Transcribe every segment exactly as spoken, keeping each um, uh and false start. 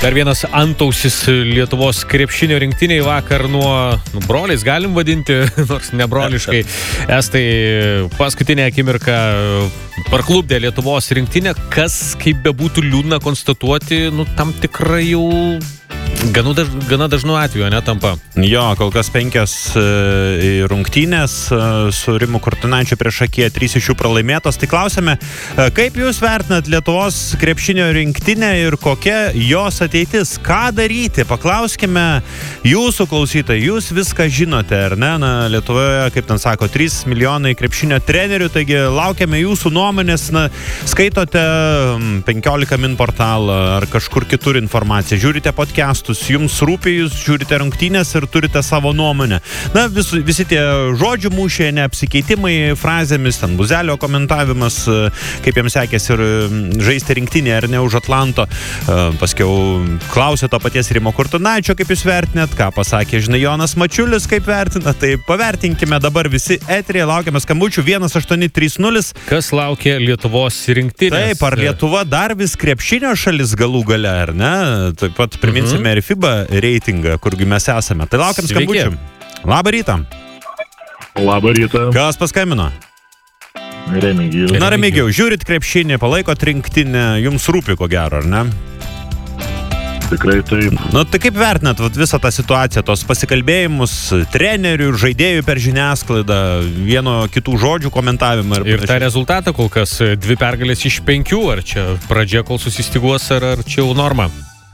Dar vienas antausis Lietuvos krepšinio rinktiniai vakar nuo nu, broliais galim vadinti, nors nebroliškai. Estai paskutinę akimirką parklupdė Lietuvos rinktinę, kas, kaip bebūtų liūdna konstatuoti, nu, tam tikrai jau gana, daž, gana dažnu atveju, ne, tampa. Jo, kol kas penkios e, rungtynės e, su Rimu Kurtinaičiu prieš akiją, trys iš jų pralaimėtos. Tai klausime, e, kaip jūs vertinat Lietuvos krepšinio rinktinę ir kokia jos ateitis? Ką daryti? Paklauskime jūsų klausytojai. Jūs viską žinote, ar ne? Na, Lietuvoje, kaip ten sako, trys milijonai krepšinio trenerių, taigi laukiame jūsų nuomonės. Na, skaitote penkiolika min portalą ar kažkur kitur informaciją, žiūrite podcastus, jums rūpi, jūs žiūrite rungtynės ir turite savo nuomonę. Na, vis, visi tie žodžių mūšiai, neapsikeitimai frazėmis, ten Buzelio komentavimas, kaip jiems sekės ir žaisti rinktinė ar ne už Atlanto. Paskiau klausė to paties Rimo Kurtinaičio, kaip jūs vertinat, ką pasakė, žinai, Jonas Mačiulis, kaip vertina. Tai pavertinkime dabar visi eterėje, laukiame skambučių vienas aštuoni trys nulis. Kas laukia Lietuvos rinktinės? Taip, ar Lietuva dar vis krepšinio šalis galų gale, ar ne? Taip pat priminsime mhm. ir FIBA reitingą, kurgi mes esame. Tai laukiam skambučių. Labą rytą. Labą rytą. Kas paskambino? Remigijus. Na, Remigijau, žiūrit krepšinį, palaikot rinktinę, jums rūpi ko gero, ar ne? Tikrai taip. Nu, tai kaip vertinat vat, visą tą situaciją, tos pasikalbėjimus trenerių ir žaidėjų per žiniasklaidą, vieno kitų žodžių komentavimą ir, ir tą rezultatą kol kas dvi pergalės iš penkių, ar čia pradžia kol susistiguos, ar, ar čia jau norma?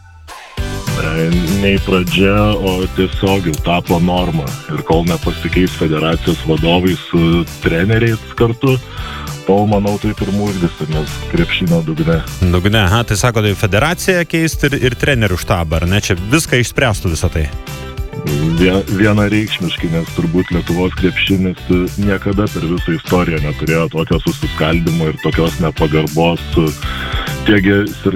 Nei pradžia, o tiesiog jau tapo norma. Ir kol nepasikeis federacijos vadovai su treneriais kartu, tol, manau, taip ir mūždysimės krepšinio dugne. Dugne, aha, tai sako, tai federacija keisti ir, ir trenerių štabą, ar ne? Čia viską išspręstų visą tai. Vienareikšmiškai, nes turbūt Lietuvos krepšinis niekada per visą istoriją neturėjo tokio susiskaldimo ir tokios nepagarbos tiek